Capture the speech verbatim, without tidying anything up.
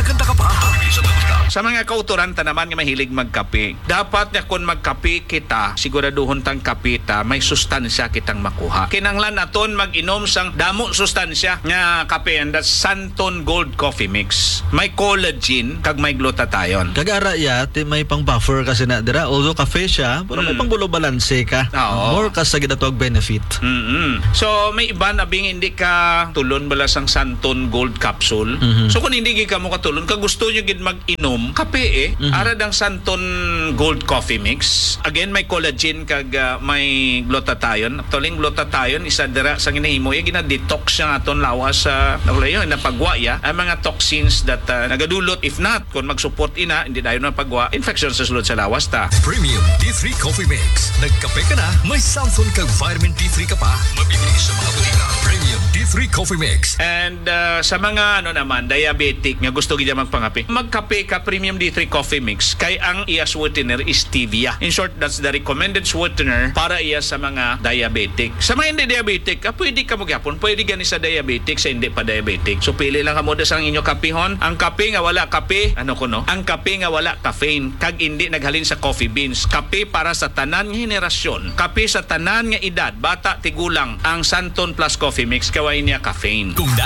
Maganda ka pa. Mabilis ang balita. Sa mga kauturan ta naman nga mahilig magkape, dapat nga kung magkape kita, siguraduhon tang kapita may sustansya kitang makuha. Kinanglan naton mag-inom sang damo sustansya nga kape, and that's Santon Gold Coffee Mix. May collagen kag may glutathione. Kagara ya, ti may pang buffer kasi na dira. Although cafe siya, pero may Mm. pang bulo balanse ka. Oo. More ka sa ginatawag benefit. Mm-hmm. So may iba na bing hindi ka tulon bala sang Santon Gold Capsule. Mhm. So kung hindi gi ka mo katulon, kag gusto nyo gid mag-inom kape eh, Mhm. ara dang Santon Gold Coffee Mix. Again may collagen kag uh, may glutathione. Actually glutathione isa dira sang ginahimo ya gina-detox siya aton lawas sa uh, yung napagwa ya ang mga toxins that uh, nagadulot, if not kung mag-support ina hindi dayon na pagwa infection sa sulod sa lawas ta. Premium D three Coffee Mix. Nagkape ka na, may Samson kag Vitamin D three ka pa. Mabibili sa mga butika. Premium D three Coffee Mix. And uh, sa mga ano naman diabetic nga gusto gid magpangape, magkape ka Premium D three Coffee Mix kay ang iya sweetener is stevia. In short, that's the recommended sweetener para iya sa mga diabetic. Sa mga hindi diabetic, ah, pwede ka magyapon, pwede gani sa diabetic, sa hindi pa diabetic. So pili lang kamo sa inyo kapihon. Ang kape nga wala kape, ano ko no? Ang kape nga wala caffeine kag hindi naghalin sa coffee beans. Kape para sa tanan nga henerasyon. Kape sa tanan nga edad, bata tigulang. Ang Santon Plus Coffee Mix kaway niya caffeine. Kung